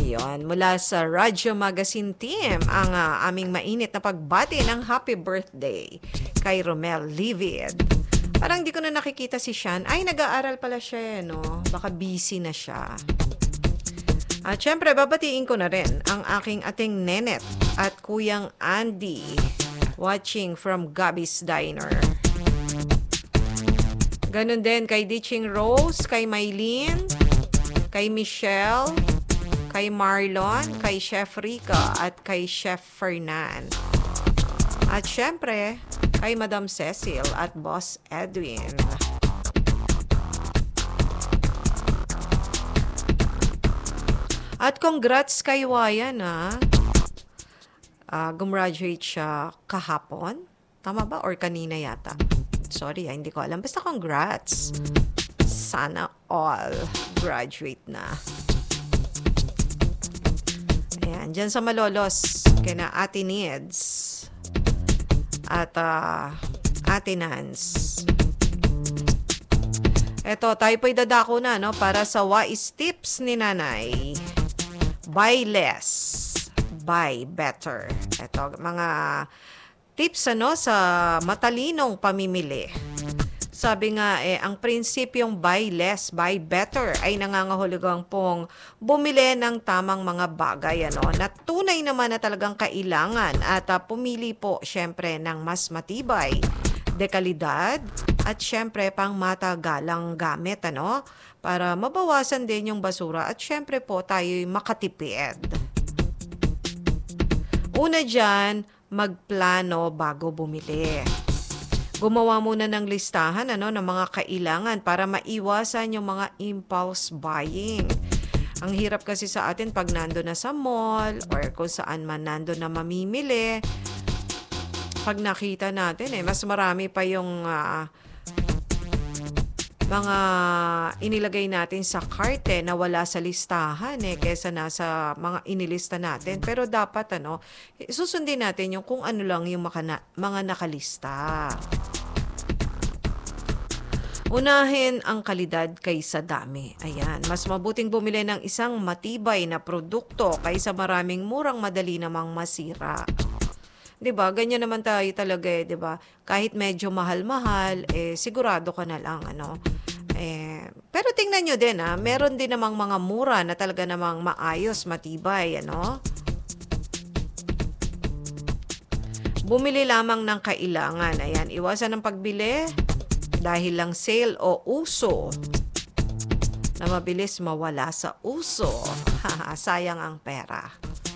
Yon, mula sa Radyo Magazine Team, ang aming mainit na pagbati ng happy birthday kay Romel Livid. Parang di ko na nakikita si Sean. Ay, nag-aaral pala siya, no? Baka busy na siya. At syempre, babatiin ko na rin ang aking ating nenet at kuyang Andy watching from Gabby's Diner. Ganon din kay Ditching Rose, kay Maylene, kay Michelle, kay Marlon, kay Chef Rica, at kay Chef Fernan. At syempre, kay Madam Cecil at Boss Edwin. At congrats kay Wayan, gumraduate siya kahapon. Tama ba? Or kanina yata? Sorry, hindi ko alam. Basta congrats. Sana all graduate na. Ayan, dyan sa Malolos, kina Ate Nids at Ate Nance. Eto, tayo po'y dadako na, no? Para sa wise tips ni Nanay. Buy less, buy better. Eto, mga tips sa matalinong pamimili. Sabi nga, ang prinsipyong buy less, buy better ay nangangahulugang pong bumili ng tamang mga bagay na tunay naman na talagang kailangan at pumili po syempre ng mas matibay, dekalidad at syempre pang matagalang gamit para mabawasan din yung basura at syempre po tayo'y makatipid. Una dyan, magplano bago bumili. Gumawa muna ng listahan ng mga kailangan para maiwasan yung mga impulse buying. Ang hirap kasi sa atin pag nando na sa mall or kung saan man nando na mamimili. Pag nakita natin mas marami pa yung mga inilagay natin sa cart na wala sa listahan kesa nasa mga inilista natin. Pero dapat susundin natin yung kung ano lang yung mga nakalista. Unahin ang kalidad kaysa dami. Ayan, mas mabuting bumili ng isang matibay na produkto kaysa maraming murang madali namang masira. 'Di ba? Ganyan naman tayo talaga, 'di ba? Kahit medyo mahal-mahal, sigurado ka na lang pero tingnan nyo din meron din namang mga mura na talaga namang maayos, matibay, Bumili lamang ng kailangan. Ayan, iwasan ang pagbili dahil lang sale o uso na mabilis mawala sa uso. Sayang ang pera.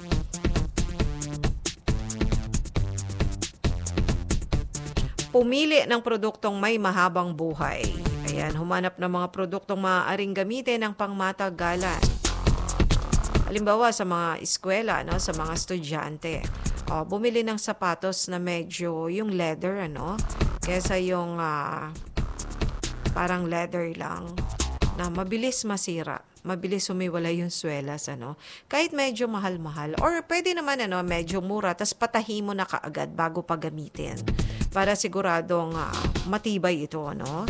Pumili ng produktong may mahabang buhay. Ayan, humanap ng mga produktong maaaring gamitin ng pangmatagalan. Halimbawa sa mga eskwela, sa mga estudyante. Bumili ng sapatos na medyo yung leather, kesa yung parang leather lang na mabilis masira. Mabilis sumiwala yung swelas, Kahit medyo mahal-mahal. Or pwede naman, medyo mura, tas patahi mo na kaagad bago pagamitin. Para siguradong matibay ito,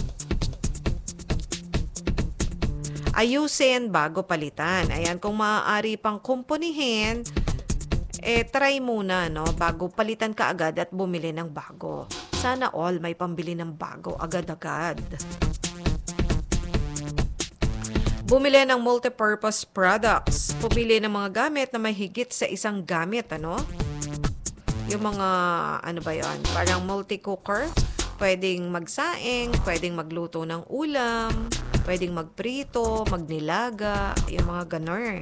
Ayusin bago palitan. Ayan, kung maaari pang kumpunihin, try muna, bago palitan ka agad at bumili ng bago. Sana all may pambili ng bago agad-agad. Bumili ng multipurpose products. Pumili ng mga gamit na may higit sa isang gamit, Yung mga, parang multi-cooker. Pwedeng magsaing, pwedeng magluto ng ulam, pwedeng magprito, magnilaga, yung mga ganun.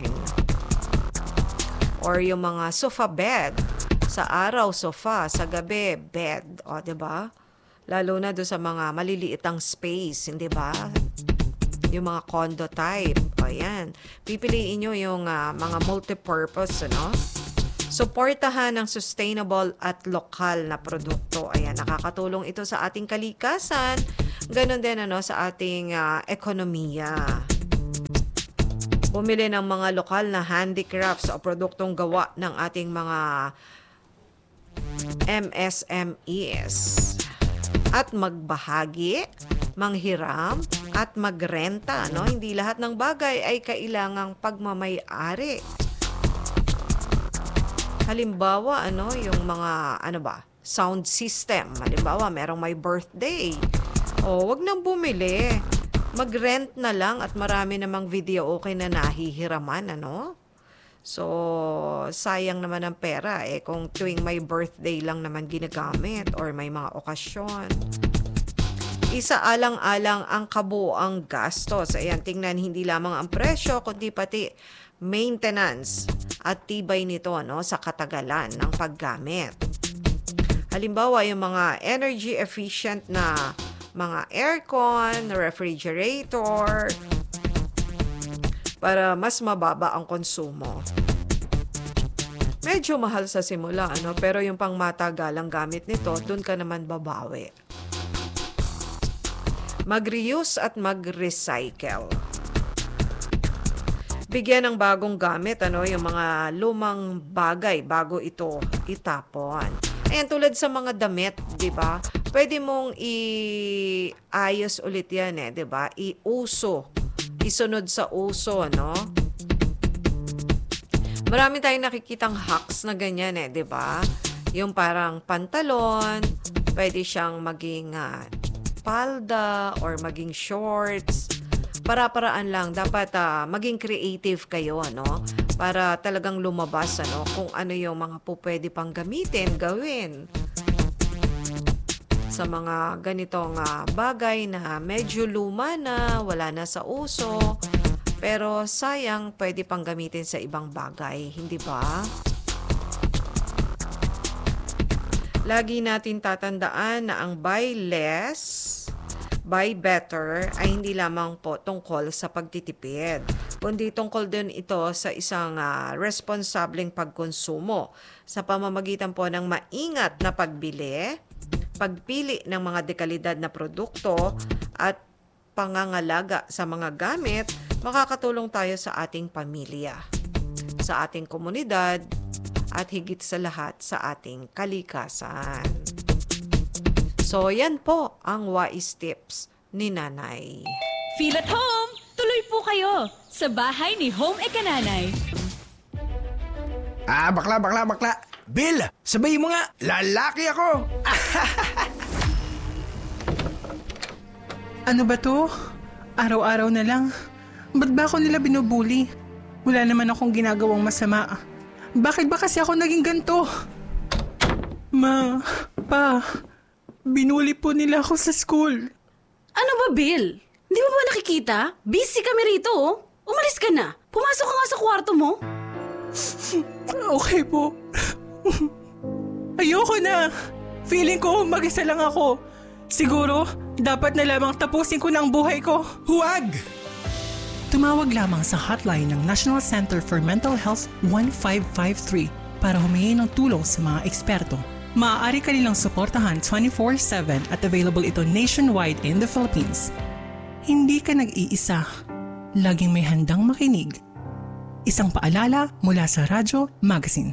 Or yung mga sofa bed. Sa araw, sofa. Sa gabi, bed. O, diba? Lalo na doon sa mga maliliitang space, hindi ba? Yung mga condo type. O, yan. Pipiliin nyo yung mga multipurpose, Suportahan ng sustainable at lokal na produkto. Ayan, nakakatulong ito sa ating kalikasan. Ganon din sa ating ekonomiya. Bumili ng mga lokal na handicrafts o produktong gawa ng ating mga MSMEs. At magbahagi, manghiram, at magrenta. Hindi lahat ng bagay ay kailangang pagmamay-ari. Halimbawa, yung mga, sound system. Halimbawa, merong may birthday. Wag nang bumili. Mag-rent na lang at marami namang video okay na nahihiraman, So, sayang naman ang pera kung tuwing may birthday lang naman ginagamit or may mga okasyon. Isaalang-alang ang kabuuang gastos. Ayan, tingnan hindi lamang ang presyo, kundi pati maintenance at tibay nito sa katagalan ng paggamit. Halimbawa, yung mga energy efficient na mga aircon, refrigerator, para mas mababa ang konsumo. Medyo mahal sa simula, pero yung pangmatagalang gamit nito, dun ka naman babawi. Mag-reuse at mag-recycle. Bigyan ng bagong gamit, yung mga lumang bagay bago ito itapon. Ayan, tulad sa mga damit, di ba? Pwede mong iayos ulit yan, di ba? Iuso. Isunod sa uso, Marami tayong nakikitang hacks na ganyan, di ba? Yung parang pantalon, pwede siyang maging palda or maging shorts. Para-paraan lang. Dapat maging creative kayo, para talagang lumabas, kung ano yung mga pwede pang gamitin, gawin. Sa mga ganitong bagay na medyo luma na, wala na sa uso, pero sayang pwede pang gamitin sa ibang bagay, hindi ba? Lagi natin tatandaan na ang buy less, buy better ay hindi lamang po tungkol sa pagtitipid, kundi tungkol din ito sa isang responsableng pagkonsumo sa pamamagitan po ng maingat na pagbili, pagpili ng mga dekalidad na produkto at pangangalaga sa mga gamit. Makakatulong tayo sa ating pamilya, sa ating komunidad, at higit sa lahat sa ating kalikasan. So, yan po ang wais tips ni Nanay. Feel at home! Tuloy po kayo sa bahay ni Home Ekananay. Bakla. Bill, sabay mo nga, lalaki ako. Ano ba to? Araw-araw na lang. Ba't ba ako nila binubuli? Wala naman akong ginagawang masama. Bakit ba kasi ako naging ganito? Ma, pa, binuli po nila ako sa school. Ano ba, Bill? Hindi mo ba nakikita? Busy kami rito, Umalis ka na. Pumasok ka nga sa kwarto mo. Okay po. Ayoko na. Feeling ko mag-isa lang ako. Siguro, dapat na lamang tapusin ko ng buhay ko. Huwag! Tumawag lamang sa hotline ng National Center for Mental Health 1553 para humingi ng tulong sa mga eksperto. Maaari ka nilang suportahan 24/7 at available ito nationwide in the Philippines. Hindi ka nag-iisa. Laging may handang makinig. Isang paalala mula sa Radyo Magazine.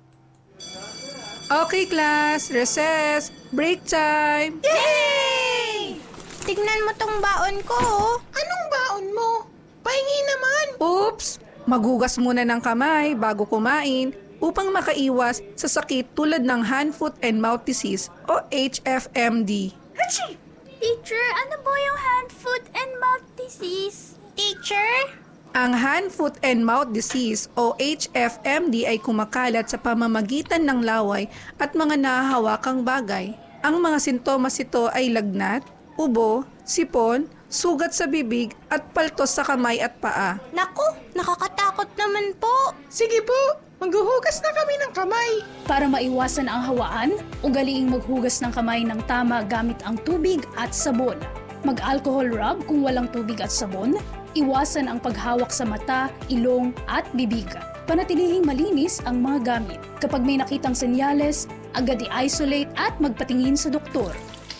Okay, class. Recess. Break time. Yay! Tignan mo tong baon ko. Anong baon mo? Pahingi naman. Oops! Maghugas muna ng kamay bago kumain upang makaiwas sa sakit tulad ng hand, foot, and mouth disease o HFMD. Hachi! Teacher, ano po yung hand, foot, and mouth disease? Teacher? Ang hand, foot, and mouth disease o HFMD ay kumakalat sa pamamagitan ng laway at mga nahahawakang bagay. Ang mga sintomas ito ay lagnat, ubo, sipon, sugat sa bibig at paltos sa kamay at paa. Naku, nakakatakot naman po. Sige po, maghuhugas na kami ng kamay. Para maiwasan ang hawaan, ugaliing maghugas ng kamay ng tama gamit ang tubig at sabon. Mag-alcohol rub kung walang tubig at sabon. Iwasan ang paghawak sa mata, ilong at bibig. Panatilihing malinis ang mga gamit. Kapag may nakitang senyales, agad i-isolate at magpatingin sa doktor.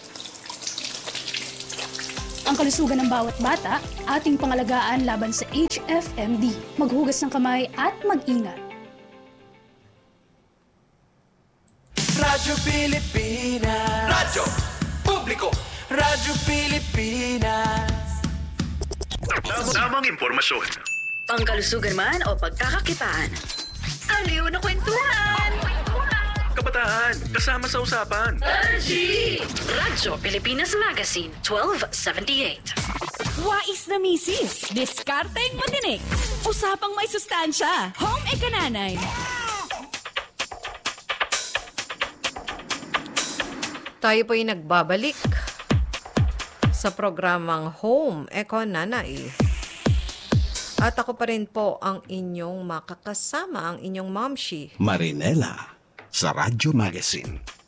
Ang kalusugan ng bawat bata, ating pangalagaan laban sa HFMD. Maghugas ng kamay at mag-ingat. Radyo Pilipinas. Radyo Publiko. Radyo Pilipinas. Tamang impormasyon. Pangkalusugan man o pagkakakitaan. Aliw na kwentuhan! Kabataan, kasama sa usapan. Radyo Pilipinas Magazine, 1278. Wais na misis, diskarteng matinik, usapang may sustansya, home ekananay. Tayo po'y nagbabalik sa programang Home Eko Nanay. At ako pa rin po ang inyong makakasama, ang inyong momshi. Marinela sa Radyo Magazine.